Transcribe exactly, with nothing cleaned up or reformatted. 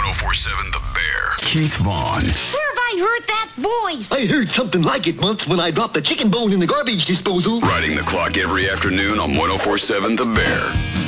oh four seven The Bear. Keith Vaughn. Where have I heard that voice? I heard something like it once when I dropped the chicken bone in the garbage disposal. Riding the clock every afternoon on one oh four seven The Bear.